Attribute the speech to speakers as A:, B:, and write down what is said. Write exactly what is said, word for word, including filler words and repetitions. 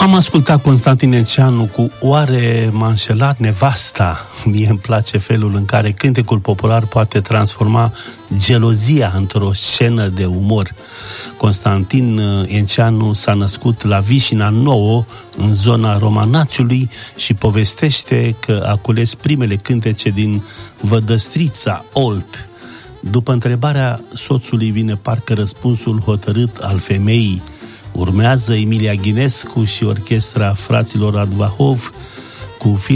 A: Am ascultat Constantin Enceanu cu Oare m-a înșelat nevasta? Mie îmi place felul în care cântecul popular poate transforma gelozia într-o scenă de umor. Constantin Enceanu s-a născut la Vișina Nouă, în zona Romanațiului, și povestește că a cules primele cântece din Vădăstrița Olt. După întrebarea soțului vine parcă răspunsul hotărât al femeii. Urmează Emilia Ghinescu și orchestra fraților Advahov cu